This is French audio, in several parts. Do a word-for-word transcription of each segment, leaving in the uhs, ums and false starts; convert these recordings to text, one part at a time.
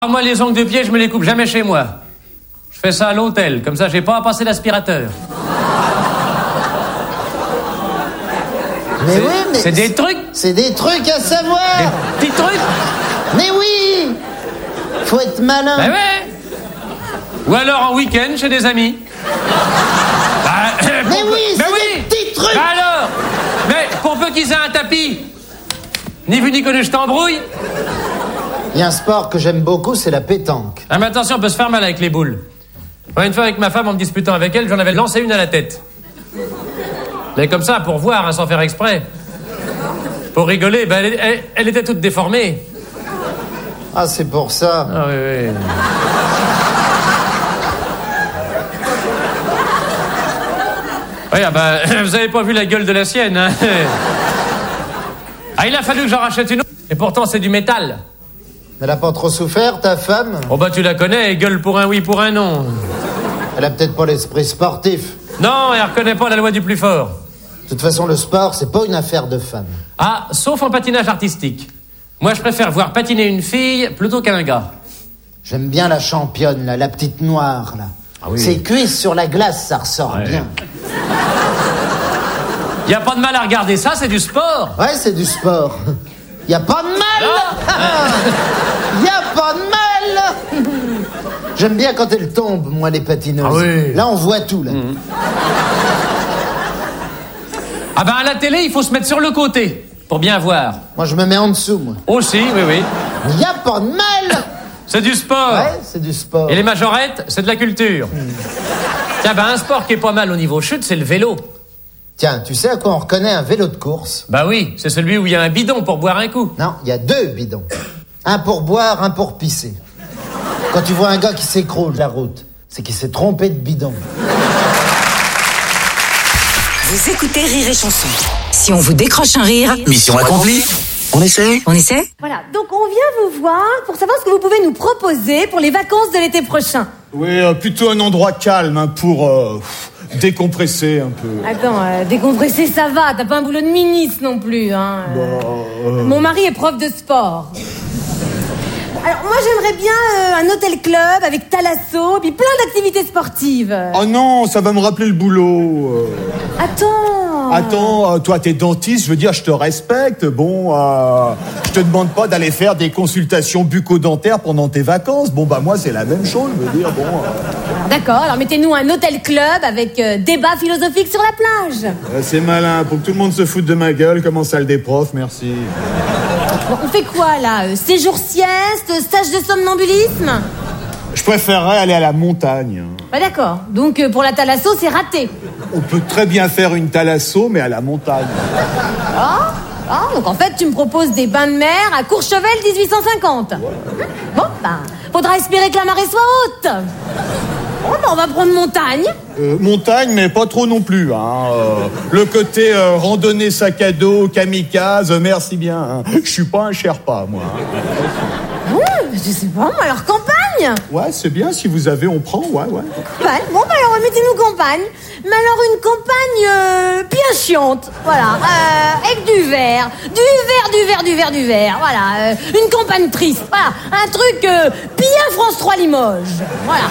Moi, les ongles de pied, je me les coupe jamais chez moi. Je fais ça à l'hôtel, comme ça, j'ai pas à passer l'aspirateur. Mais c'est, oui, mais... C'est des trucs. C'est des trucs à savoir. Des petits trucs. Mais oui. Faut être malin. Ben ouais. Ou alors en week-end, chez des amis. Bah, mais pour... oui, ben c'est oui. des petits trucs. Ben alors. Mais pour peu qu'ils aient un tapis, ni vu ni connu, je t'embrouille. Il y a un sport que j'aime beaucoup, c'est la pétanque. Ah, mais attention, on peut se faire mal avec les boules. Une fois avec ma femme, en me disputant avec elle, j'en avais lancé une à la tête. Mais comme ça, pour voir, hein, sans faire exprès. Pour rigoler, ben, elle, elle, elle était toute déformée. Ah, c'est pour ça. Ah oui, oui. Oui, ah ben, vous avez pas vu la gueule de la sienne, hein. Ah, il a fallu que j'en rachète une autre. Et pourtant, c'est du métal. Elle a pas trop souffert, ta femme? Oh, bah, tu la connais, elle gueule pour un oui, pour un non. Elle a peut-être pas l'esprit sportif. Non, elle reconnaît pas la loi du plus fort. De toute façon, le sport, c'est pas une affaire de femme. Ah, sauf en patinage artistique. Moi, je préfère voir patiner une fille plutôt qu'un gars. J'aime bien la championne, là, la petite noire, là. Ah oui. Ses cuisses sur la glace, ça ressort Ouais. bien. Y a pas de mal à regarder ça, c'est du sport. Ouais, c'est du sport. Y a pas de mal. Y a pas de mal. J'aime bien quand elles tombent, moi, les patineuses. Ah oui. Là, on voit tout, là. Mmh. Ah ben, à la télé, il faut se mettre sur le côté, pour bien voir. Moi, je me mets en dessous, moi. Aussi, oui, oui. Y a pas de mal. C'est du sport. Ouais, c'est du sport. Et les majorettes, c'est de la culture. Mmh. Tiens, ben, un sport qui est pas mal au niveau chute, c'est le vélo. Tiens, tu sais à quoi on reconnaît un vélo de course? Bah oui, c'est celui où il y a un bidon pour boire un coup. Non, il y a deux bidons. Un pour boire, un pour pisser. Quand tu vois un gars qui s'écroule de la route, c'est qu'il s'est trompé de bidon. Vous écoutez Rire et Chanson. Si on vous décroche un rire... Mission accomplie. On essaie. On essaie? Voilà, donc on vient vous voir pour savoir ce que vous pouvez nous proposer pour les vacances de l'été prochain. Oui, euh, plutôt un endroit calme hein, pour euh, décompresser un peu. Attends, euh, décompresser ça va, t'as pas un boulot de ministre non plus, hein. euh. Bah, euh... Mon mari est prof de sport. Alors moi j'aimerais bien euh, un hôtel club avec thalasso et puis plein d'activités sportives. Oh non, ça va me rappeler le boulot. euh. Attends. Attends, euh, toi t'es dentiste, je veux dire, je te respecte. Bon, euh, je te demande pas d'aller faire des consultations bucco-dentaires pendant tes vacances. Bon, bah moi c'est la même chose, je veux dire, bon... Euh... Alors, d'accord, alors mettez-nous un hôtel club avec euh, débat philosophique sur la plage. Euh, c'est malin, pour que tout le monde se foute de ma gueule, comme en salle des profs, merci. Bon, on fait quoi là euh, séjour sieste, stage de somnambulisme? Je préférerais aller à la montagne. Bah d'accord, donc euh, pour la thalasso c'est raté. On peut très bien faire une thalasso, mais à la montagne. Ah, ah, donc en fait tu me proposes des bains de mer à Courchevel dix-huit cent cinquante. Ouais. Bon, bah, faudra espérer que la marée soit haute. Bon, bah, on va prendre montagne. Euh, montagne, mais pas trop non plus. Hein. Euh, le côté euh, randonnée sac à dos, kamikaze, merci bien. Hein. Je suis pas un Sherpa, moi. Hein. Mmh, je sais pas, moi, alors campagne. Ouais, c'est bien, si vous avez, on prend, ouais, ouais. Campagne. Bon, bah alors mettez-nous campagne. Mais alors une campagne euh, bien chiante. Voilà, euh, avec du verre. Du verre, du verre, du verre, du verre. Voilà, euh, une campagne triste. Voilà, un truc euh, bien France trois Limoges. Voilà.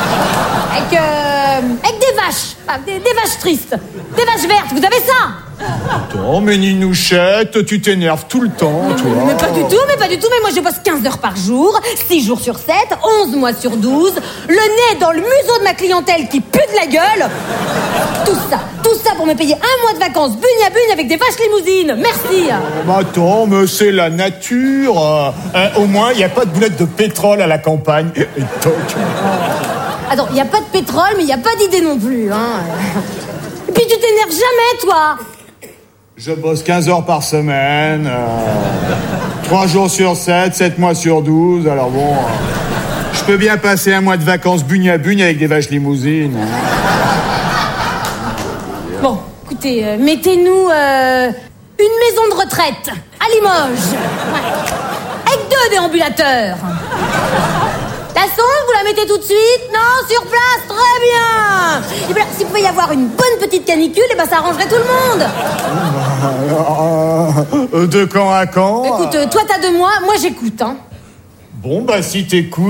Avec, euh, avec des vaches. Enfin, des, des vaches tristes. Des vaches vertes, vous avez ça? Attends, mais Ninouchette, tu t'énerves tout le temps, toi. Mais pas du tout, mais pas du tout. Mais moi, je bosse quinze heures par jour, six jours sur sept, onze mois sur douze. Le nez dans le museau de ma clientèle qui pue de la gueule. Tout ça, tout ça pour me payer un mois de vacances bugne à bugne avec des vaches limousines. Merci. Oh, bah attends, mais c'est la nature. Euh, euh, au moins, il n'y a pas de boulettes de pétrole à la campagne. Et toc. Attends, il n'y a pas de pétrole, mais il n'y a pas d'idée non plus. Hein. Et puis tu t'énerves jamais, toi. Je bosse quinze heures par semaine, euh, trois jours sur sept, sept mois sur douze, alors bon, euh, je peux bien passer un mois de vacances bugne à bugne avec des vaches limousines. Hein. Bon, écoutez, euh, mettez-nous euh, une maison de retraite à Limoges, ouais. Avec deux déambulateurs. La sonde, vous la mettez tout de suite? Non, sur place, très bien. Et bien, s'il pouvait y avoir une bonne petite canicule, et ben ça arrangerait tout le monde. Euh, de quand à quand? Écoute, euh, toi t'as deux mois, moi j'écoute, hein. Bon, bah, si t'écoutes.